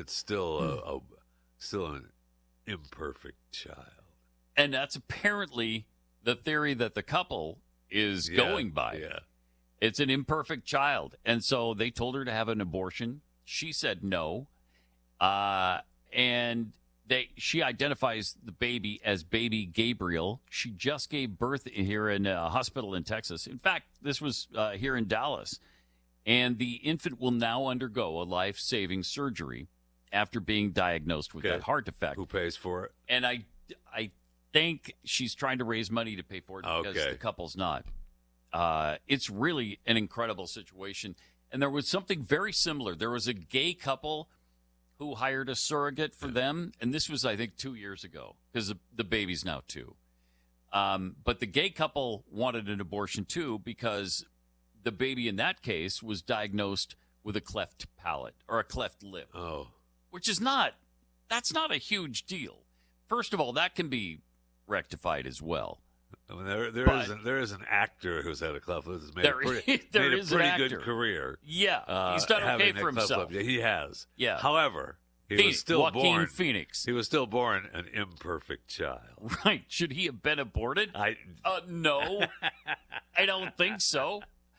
it's still still an imperfect child. And that's apparently the theory that the couple is going by. Yeah. It's an imperfect child. And so they told her to have an abortion. She said no. And she identifies the baby as baby Gabriel. She just gave birth here in a hospital in Texas. In fact, this was here in Dallas. And the infant will now undergo a life-saving surgery after being diagnosed with that heart defect. Who pays for it? And I think she's trying to raise money to pay for it because the couple's not. It's really an incredible situation. And there was something very similar. There was a gay couple who hired a surrogate for them. And this was, I think, 2 years ago because the baby's now 2. But the gay couple wanted an abortion, too, because the baby in that case was diagnosed with a cleft palate or a cleft lip. Oh. Which is that's not a huge deal. First of all, that can be rectified as well. I mean, there is an actor who's had a cleft lip who's made a pretty good career. Yeah, he's done okay for himself. Yeah, he has. Yeah. However, he was still Joaquin Phoenix. He was still born an imperfect child. Right. Should he have been aborted? No. I don't think so.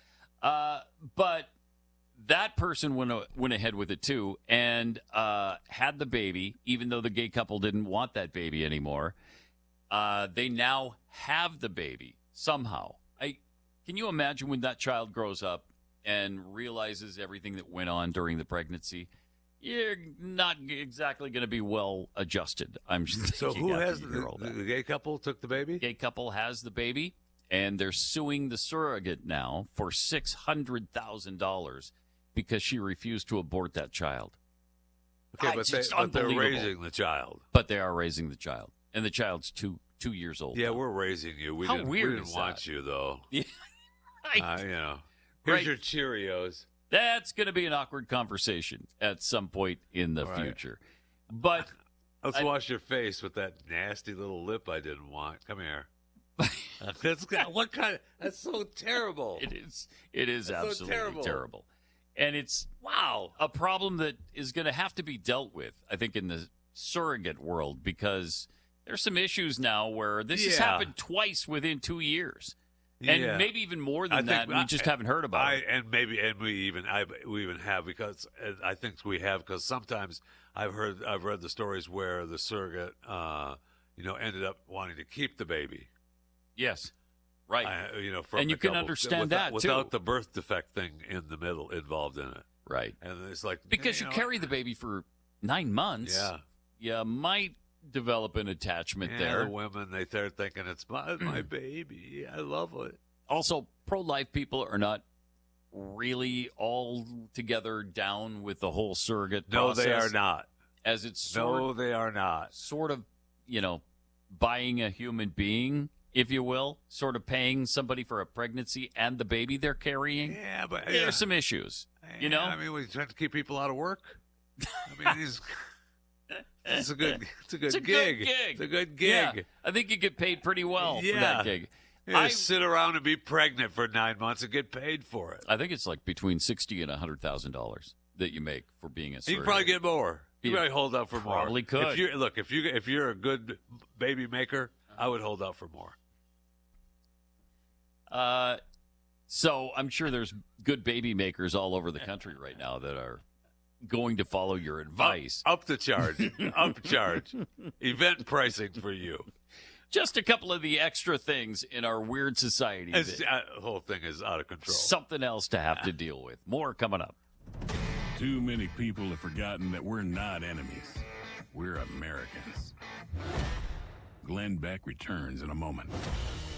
But that person went ahead with it, too, and had the baby, even though the gay couple didn't want that baby anymore. They now have the baby somehow. Can you imagine when that child grows up and realizes everything that went on during the pregnancy? You're not exactly going to be well adjusted. I'm just so who has the gay couple took the baby? Gay couple has the baby, and they're suing the surrogate now for $600,000 because she refused to abort that child. Okay, but they're raising the child. But they are raising the child, and the child's two years old. Yeah, now. We're raising you. We How didn't, weird we didn't is want that? you, though. Yeah. Here's your Cheerios. That's going to be an awkward conversation at some point in the future. But let's wash your face with that nasty little lip I didn't want. Come here. That's so terrible. It is absolutely terrible. And it's a problem that is going to have to be dealt with, I think, in the surrogate world, because there's some issues now where this has happened twice within 2 years. And maybe even more than that. We just haven't heard about it. And we even have, because I think we have, because sometimes I've read the stories where the surrogate ended up wanting to keep the baby. Yes. Right. And you can understand that, too. Without the birth defect thing in the middle involved in it. Right. And it's like... Because you carry the baby for 9 months. Yeah. You might develop an attachment there. The women, they start thinking, it's my baby. I love it. Also, pro-life people are not really all together down with the whole surrogate process. No, they are not. As it's they are not. Sort of, buying a human being, if you will, sort of paying somebody for a pregnancy and the baby they're carrying. Yeah, but there's some issues. I mean, we try to keep people out of work. I mean, it's a good gig. It's a good gig. Yeah, I think you get paid pretty well for that gig. Sit around and be pregnant for 9 months and get paid for it. I think it's like between $60,000 and $100,000 that you make for being a surrogate. You can probably get more. You probably hold out for more. Probably could. If you're a good baby maker, I would hold out for more. So I'm sure there's good baby makers all over the country right now that are going to follow your advice. Up the charge. Up charge. Event pricing for you. Just a couple of the extra things in our weird society. The whole thing is out of control. Something else to have to deal with. More coming up. Too many people have forgotten that we're not enemies. We're Americans. Glenn Beck returns in a moment.